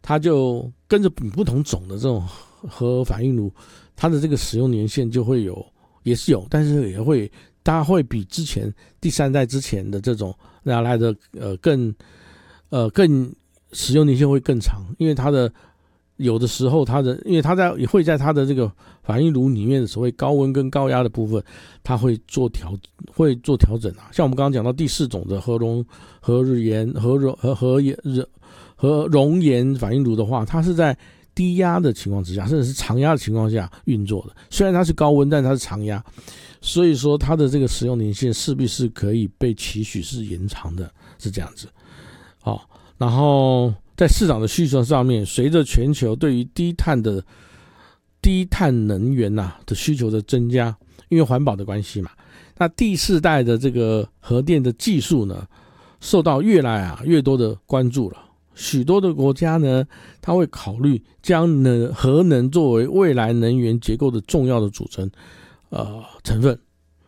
它就跟着不同种的这种核反应炉，它的这个使用年限就会有，也是有，但是也会它会比之前第3代之前的这种来的更使用年限会更长，因为它的有的时候因为它会在它的这个反应炉里面的所谓高温跟高压的部分，它会做调整啊。像我们刚刚讲到第4种的核熔岩反应炉的话，它是在低压的情况之下，甚至是长压的情况下运作的。虽然它是高温，但它是长压，所以说它的这个使用年限势必是可以被期许是延长的，是这样子。好，然后在市场的需求上面，随着全球对于低碳能源的需求的增加，因为环保的关系嘛，那第4代的这个核电的技术呢，受到越来越多的关注了。许多的国家呢，它会考虑将核能作为未来能源结构的重要的组成成分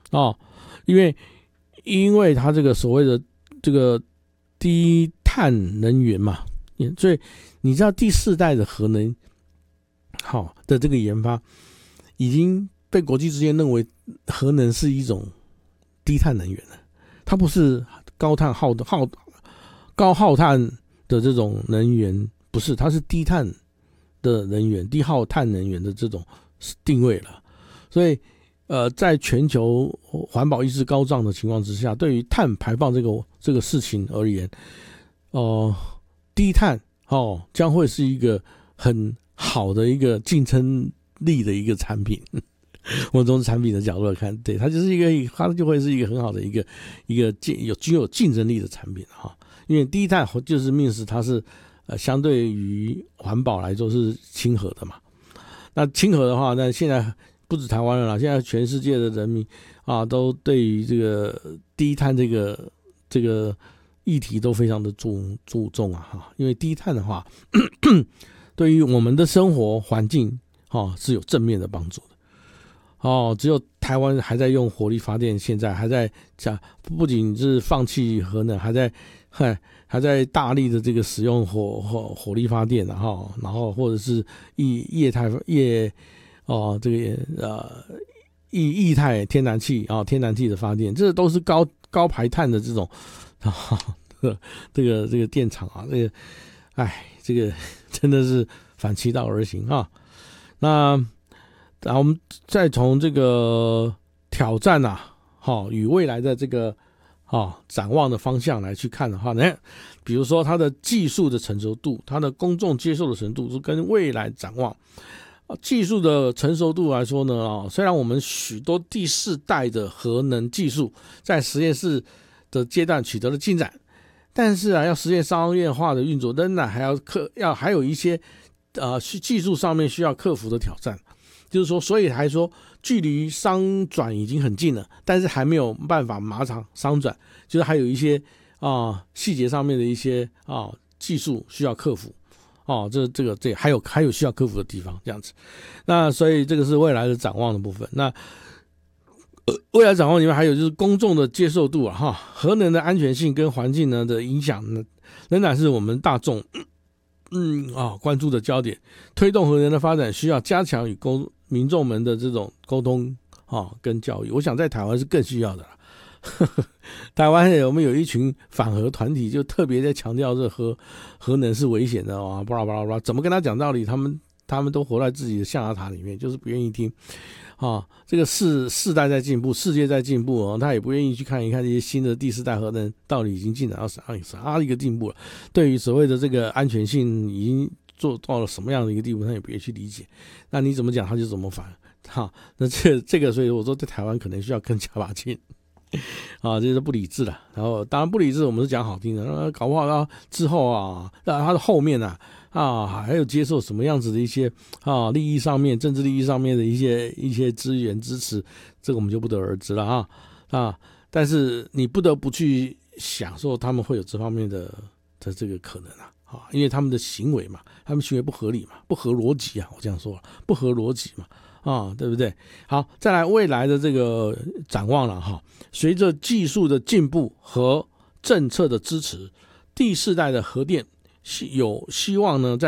因为它这个所谓的这个低碳能源嘛，所以你知道第4代的核能的这个研发已经被国际之间认为核能是一种低碳能源了，它不是高耗碳的这种能源，不是，它是低碳的能源，低耗碳能源的这种定位了。所以在全球环保意识高涨的情况之下，对于碳排放这个事情而言，低碳将会是一个很好的一个竞争力的一个产品。我们从产品的角度来看，对，它就会是一个很好的一个具有竞争力的产品因为低碳就是面试它是相对于环保来说是亲和的嘛。那亲和的话，那现在不止台湾了啦，现在全世界的人民都对于这个低碳这个议题都非常的注重因为低碳的话对于我们的生活环境是有正面的帮助的。只有台湾还在用火力发电，现在还在不仅是放弃核能，还在大力的这个使用火力发电然后或者是液态天然气的发电，这都是高排碳的这种这个电厂这个真的是反其道而行那我们再从这个挑战与未来的这个展望的方向来去看的话呢，比如说它的技术的成熟度，它的公众接受的程度，是跟未来展望。技术的成熟度来说呢，虽然我们许多第4代的核能技术在实验室的阶段取得了进展，但是要实现商业化的运作，仍然还有一些技术上面需要克服的挑战。就是说，所以还说距离商转已经很近了，但是还没有办法马上商转，就是还有一些细节上面的一些技术需要克服这还有需要克服的地方，这样子。那所以这个是未来的展望的部分。那未来展望里面还有就是公众的接受度核能的安全性跟环境呢的影响呢，仍然是我们大众关注的焦点。推动核能的发展需要加强与民众们的这种沟通跟教育，我想在台湾是更需要的台湾我们有一群反核团体，就特别在强调这核能是危险的巴拉巴拉巴拉，怎么跟他讲道理，他们都活在自己的象牙塔里面，就是不愿意听这个世代在进步，世界在进步他也不愿意去看一看这些新的第4代核能到底已经进展到啥一个进步了，对于所谓的这个安全性已经做到了什么样的一个地步，他也不愿意去理解。那你怎么讲他就怎么反那这个所以我说在台湾可能需要更加把劲这是不理智的。然后当然不理智我们是讲好听的，搞不好之后他的后面还有接受什么样子的一些利益上面政治利益上面的一些资源支持，这个我们就不得而知了但是你不得不去想说他们会有这方面的这个可能因为他们的行为嘛，他们行为不合理嘛，不合逻辑我这样说了，不合逻辑嘛对不对？好，再来未来的这个展望了随着技术的进步和政策的支持，第4代的核电有希望呢在